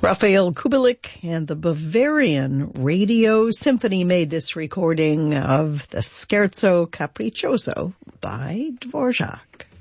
Rafael Kubelik and the Bavarian Radio Symphony made this recording of the Scherzo Capriccioso by Dvorak.